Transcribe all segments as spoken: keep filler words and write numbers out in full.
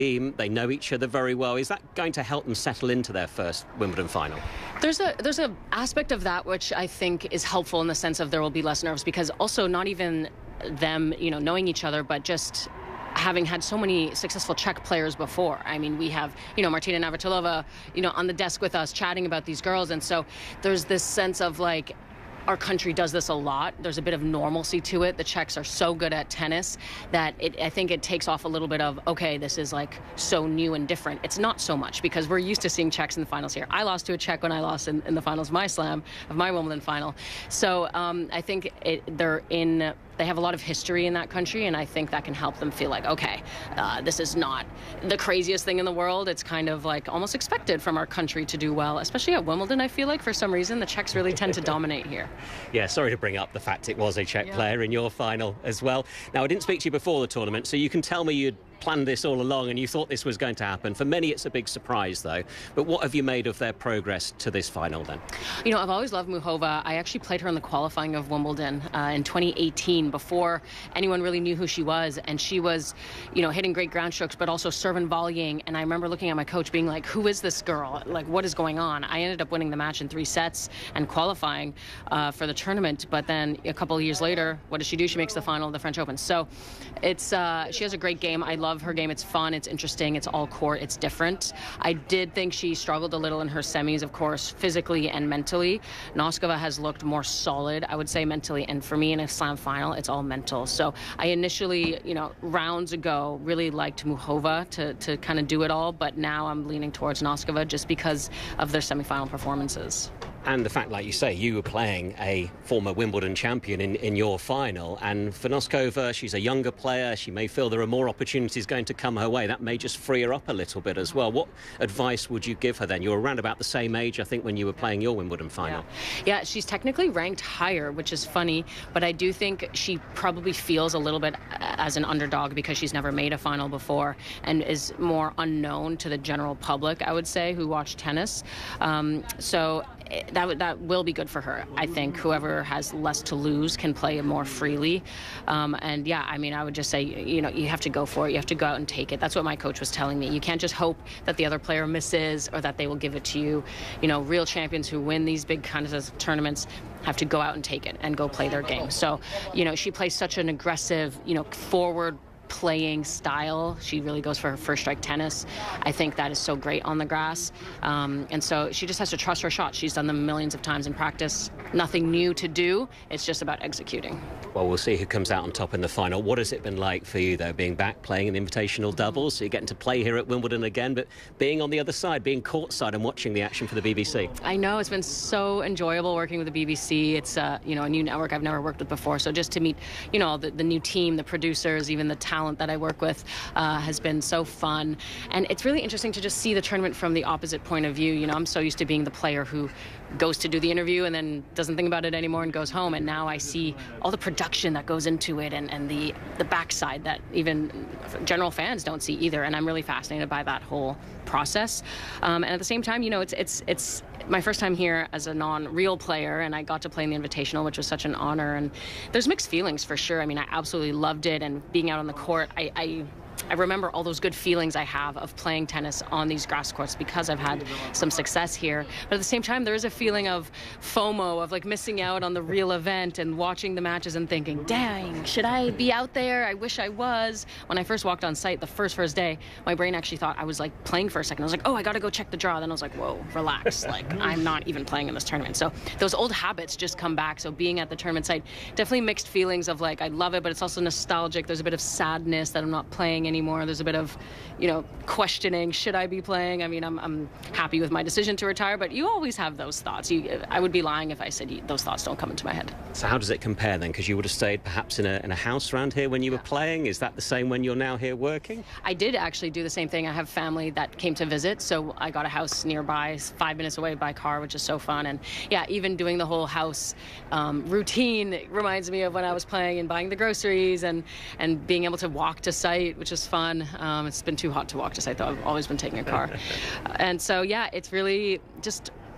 team. They know each other very well. Is that going to help them settle into their first Wimbledon final? There's a there's a aspect of that which I think is helpful in the sense of there will be less nerves, because also not even them, you know, knowing each other, but just having had so many successful Czech players before. I mean, we have, you know, Martina Navratilova, you know, on the desk with us chatting about these girls. And so there's this sense of like, our country does this a lot. There's a bit of normalcy to it. The Czechs are so good at tennis that it, I think it takes off a little bit of, okay, this is like so new and different. It's not so much, because we're used to seeing Czechs in the finals here. I lost to a Czech when I lost in, in the finals of my slam, of my Wimbledon final. So um, I think it, they're in... They have a lot of history in that country, and I think that can help them feel like, okay, uh, this is not the craziest thing in the world. It's kind of like almost expected from our country to do well, especially at Wimbledon. I feel like for some reason the Czechs really tend to dominate here. Yeah, sorry to bring up the fact it was a Czech yeah. player in your final as well. Now, I didn't speak to you before the tournament, so you can tell me you'd planned this all along and you thought this was going to happen. For many, it's a big surprise, though. But what have you made of their progress to this final, then? You know, I've always loved Muchova. I actually played her in the qualifying of Wimbledon uh, in twenty eighteen, before anyone really knew who she was. And she was, you know, hitting great ground strokes, but also serve and volleying. And I remember looking at my coach being like, who is this girl? Like, what is going on? I ended up winning the match in three sets and qualifying uh, for the tournament. But then a couple of years later, what does she do? She makes the final of the French Open. So it's uh, she has a great game. I love her game. It's fun, it's interesting, it's all court, it's different. I did think she struggled a little in her semis, of course, physically and mentally. Noskova has looked more solid, I would say, mentally, and for me in a slam final, it's all mental. So I initially, you know, rounds ago, really liked Muchova to, to kind of do it all, but now I'm leaning towards Noskova just because of their semifinal performances. And the fact, like you say, you were playing a former Wimbledon champion in, in your final. And for Noskova, she's a younger player. She may feel there are more opportunities going to come her way. That may just free her up a little bit as well. What advice would you give her then? You were around about the same age, I think, when you were playing your Wimbledon final. Yeah, yeah, she's technically ranked higher, which is funny. But I do think she probably feels a little bit as an underdog because she's never made a final before and is more unknown to the general public, I would say, who watch tennis. Um, so... That, that will be good for her. I think whoever has less to lose can play more freely. Um, and yeah, I mean, I would just say, you know, you have to go for it. You have to go out and take it. That's what my coach was telling me. You can't just hope that the other player misses or that they will give it to you. You know, real champions who win these big kinds of tournaments have to go out and take it and go play their game. So, you know, she plays such an aggressive, you know, forward playing style. She really goes for her first strike tennis. I think that is so great on the grass. Um, and so she just has to trust her shot. She's done them millions of times in practice. Nothing new to do. It's just about executing. Well, we'll see who comes out on top in the final. What has it been like for you, though, being back playing in the invitational doubles? So you're getting to play here at Wimbledon again, but being on the other side, being courtside and watching the action for the B B C. I know. It's been so enjoyable working with the B B C. It's, uh, you know, a new network I've never worked with before. So just to meet, you know, the, the new team, the producers, even the talent that I work with uh, has been so fun. And it's really interesting to just see the tournament from the opposite point of view. You know, I'm so used to being the player who goes to do the interview and then doesn't think about it anymore and goes home. And now I see all the production that goes into it and, and the, the backside that even general fans don't see either. And I'm really fascinated by that whole process. Um, and at the same time, you know, it's it's it's my first time here as a non-real player, and I got to play in the Invitational, which was such an honor. And there's mixed feelings for sure. I mean, I absolutely loved it, and being out on the court, I, I I remember all those good feelings I have of playing tennis on these grass courts because I've had some success here. But at the same time, there is a feeling of FOMO, of like missing out on the real event and watching the matches and thinking, dang, should I be out there? I wish I was. When I first walked on site the first first day, my brain actually thought I was like playing for a second. I was like, oh, I got to go check the draw. Then I was like, whoa, relax. Like, I'm not even playing in this tournament. So those old habits just come back. So being at the tournament site, definitely mixed feelings of like, I love it, but it's also nostalgic. There's a bit of sadness that I'm not playing anymore. There's a bit of, you know, questioning, should I be playing? I mean, I'm, I'm happy with my decision to retire, but you always have those thoughts. You, I would be lying if I said you, those thoughts don't come into my head. So how does it compare then? Because you would have stayed perhaps in a, in a house around here when you were playing. Is that the same when you're now here working? I did actually do the same thing. I have family that came to visit, so I got a house nearby, five minutes away by car, which is so fun. And yeah, even doing the whole house um, routine reminds me of when I was playing and buying the groceries and, and being able to walk to site, which is fun. Um, it's been too hot to walk to site, though. I've always been taking a car. And so, yeah, it's really just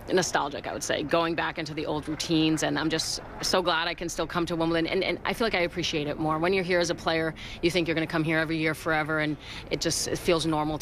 nostalgic, I would say, going back into the old routines, and I'm just so glad I can still come to Wimbledon, and, and I feel like I appreciate it more. When you're here as a player, you think you're going to come here every year forever, and it just it feels normal